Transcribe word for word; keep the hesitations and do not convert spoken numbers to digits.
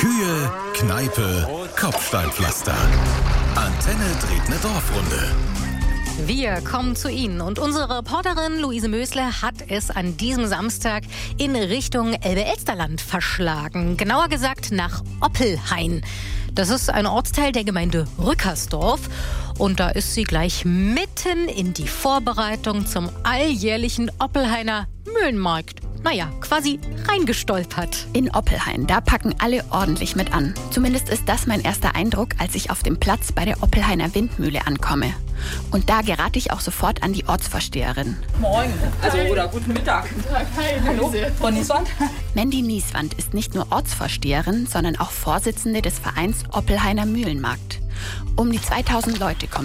Kühe, Kneipe, Kopfsteinpflaster. Antenne dreht eine Dorfrunde. Wir kommen zu Ihnen und unsere Reporterin Luise Mösle hat es an diesem Samstag in Richtung Elbe-Elsterland verschlagen. Genauer gesagt nach Oppelhain. Das ist ein Ortsteil der Gemeinde Rückersdorf. Und da ist sie gleich mitten in die Vorbereitung zum alljährlichen Oppelhainer Mühlenmarkt. Naja, quasi reingestolpert. In Oppelhain, da packen alle ordentlich mit an. Zumindest ist das mein erster Eindruck, als ich auf dem Platz bei der Oppelhainer Windmühle ankomme. Und da gerate ich auch sofort an die Ortsvorsteherin. Moin, also oder guten Mittag. Guten Tag, hi. Hallo, Frau Nieswand. Mandy Nieswand ist nicht nur Ortsvorsteherin, sondern auch Vorsitzende des Vereins Oppelhainer Mühlenmarkt. Um die zweitausend Leute kommen